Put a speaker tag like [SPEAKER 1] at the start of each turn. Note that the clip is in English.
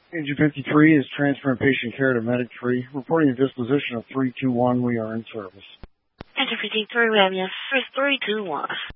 [SPEAKER 1] Engine 53 is transferring patient care to Medic 3. Reporting a disposition of 321. We are in service.
[SPEAKER 2] Engine 53, we have you for 321.